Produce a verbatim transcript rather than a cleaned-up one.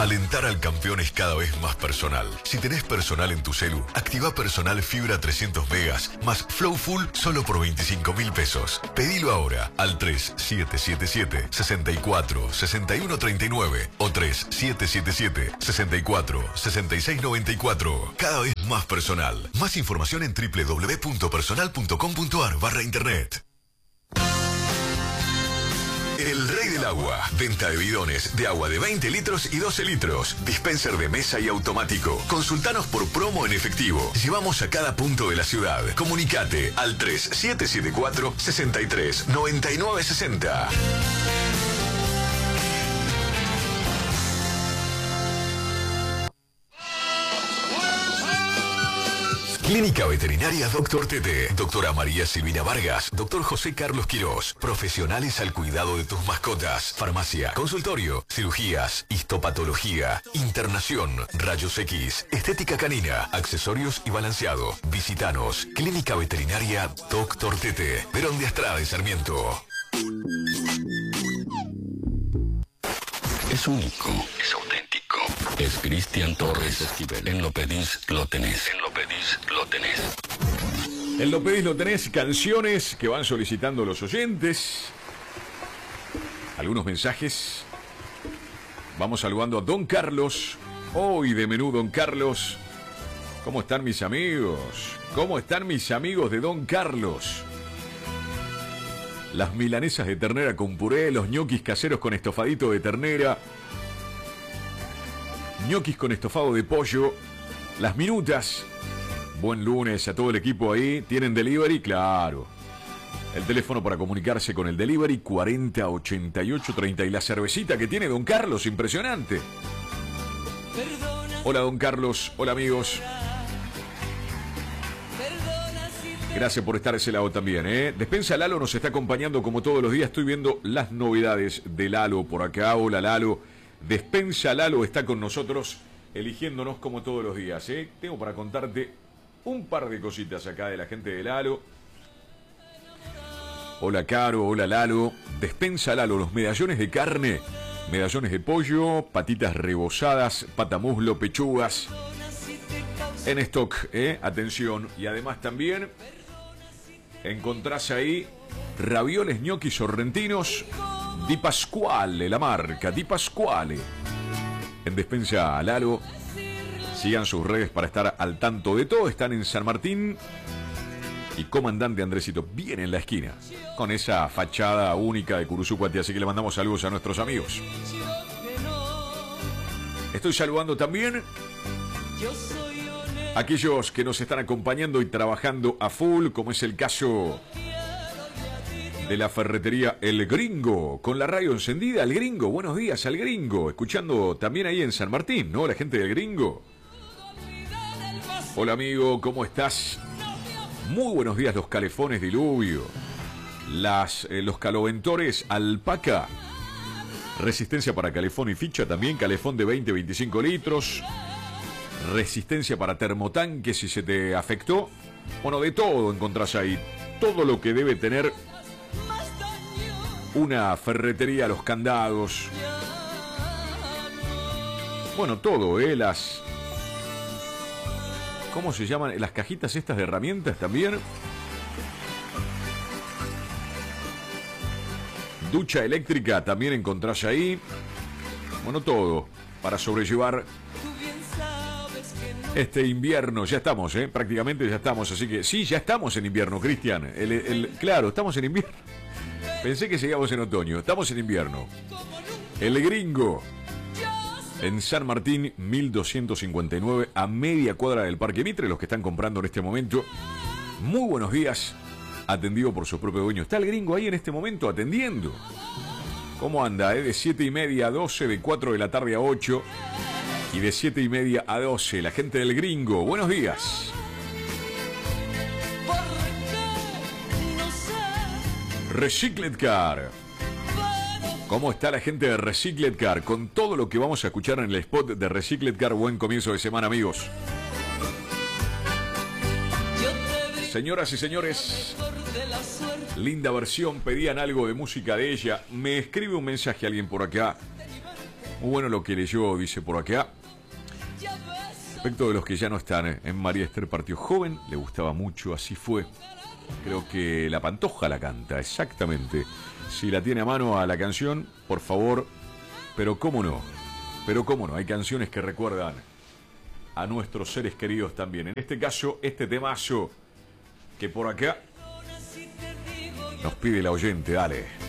Alentar al campeón es cada vez más personal. Si tenés personal en tu celu, activa personal fibra trescientos megas más Flow Full solo por veinticinco mil pesos. Pedilo ahora al tres siete siete siete, seis cuatro, seis uno tres nueve o tres siete siete siete, seis cuatro, seis seis nueve cuatro. Cada vez más personal. Más información en w w w punto personal punto com punto a r barra internet. El Rey del Agua. Venta de bidones de agua de veinte litros y doce litros. Dispenser de mesa y automático. Consultanos por promo en efectivo. Llevamos a cada punto de la ciudad. Comunicate al tres siete siete cuatro, seis tres, nueve nueve seis cero. Clínica Veterinaria Doctor Tete. Doctora María Silvina Vargas. Doctor José Carlos Quirós. Profesionales al cuidado de tus mascotas. Farmacia, consultorio, cirugías, histopatología, internación, rayos X, estética canina, accesorios y balanceado. Visítanos. Clínica Veterinaria Doctor Tete. Verón de Estrada y Sarmiento. Es único. Es auténtico. Es Cristian Torres Esquivel. En Lo Pedís, lo tenés. En Lo Pedís, lo tenés. En Lo Pedís, lo tenés. Canciones que van solicitando los oyentes. Algunos mensajes. Vamos saludando a Don Carlos. Hoy de menú, Don Carlos. ¿Cómo están mis amigos? ¿Cómo están mis amigos de Don Carlos? Las milanesas de ternera con puré, los ñoquis caseros con estofadito de ternera, ñoquis con estofado de pollo, las minutas. Buen lunes a todo el equipo ahí. ¿Tienen delivery? Claro. El teléfono para comunicarse con el delivery cuarenta, ochenta y ocho, treinta. Y la cervecita que tiene Don Carlos, impresionante. Hola Don Carlos, hola amigos. Gracias por estar a ese lado también, ¿eh? Despensa Lalo nos está acompañando como todos los días. Estoy viendo las novedades de Lalo por acá. Hola Lalo. Despensa Lalo está con nosotros, eligiéndonos como todos los días, ¿eh? Tengo para contarte un par de cositas acá de la gente de Lalo. Hola Caro, hola Lalo. Despensa Lalo, los medallones de carne, medallones de pollo, patitas rebozadas, patamuslo, pechugas. En stock, ¿eh? Atención. Y además también encontrás ahí ravioles ñoquis sorrentinos Di Pasquale, la marca Di Pasquale. En Despensa Lalo. Sigan sus redes para estar al tanto de todo. Están en San Martín y Comandante Andresito, bien en la esquina, con esa fachada única de Curuzucuati. Así que le mandamos saludos a nuestros amigos. Estoy saludando también a aquellos que nos están acompañando y trabajando a full, como es el caso de la ferretería El Gringo, con la radio encendida. El Gringo, buenos días al Gringo, escuchando también ahí en San Martín, ¿no? La gente del Gringo. Hola amigo, ¿cómo estás? Muy buenos días los calefones diluvio, las, eh, los caloventores alpaca, resistencia para calefón y ficha también, calefón de veinte a veinticinco litros, resistencia para termotanque si se te afectó. Bueno, de todo encontrás ahí, todo lo que debe tener una ferretería, los candados, bueno, todo, ¿eh? Las... ¿Cómo se llaman? Las cajitas estas de herramientas también. Ducha eléctrica también encontrás ahí. Bueno, todo para sobrellevar este invierno. Ya estamos, ¿eh? Prácticamente ya estamos. Así que sí, ya estamos en invierno, Cristian. El, el, claro, estamos en invierno. Pensé que seguíamos en otoño. Estamos en invierno. El Gringo. En San Martín, mil doscientos cincuenta y nueve, a media cuadra del Parque Mitre, los que están comprando en este momento. Muy buenos días, atendido por su propio dueño. Está el Gringo ahí en este momento atendiendo. ¿Cómo anda? Eh? De siete y media a doce, de cuatro de la tarde a ocho y de siete y media a doce. La gente del Gringo, buenos días. Recicled Car. ¿Cómo está la gente de Recicled Car? Con todo lo que vamos a escuchar en el spot de Recicled Car. Buen comienzo de semana, amigos. Señoras y señores, linda versión. Pedían algo de música de ella. Me escribe un mensaje alguien por acá. Muy bueno lo que leyó, dice por acá. Respecto de los que ya no están, en María Esther partió joven, le gustaba mucho, así fue. Creo que La Pantoja la canta, exactamente. Si la tiene a mano a la canción, por favor. Pero cómo no, pero cómo no, hay canciones que recuerdan a nuestros seres queridos también. En este caso, este temazo que por acá nos pide la oyente, dale.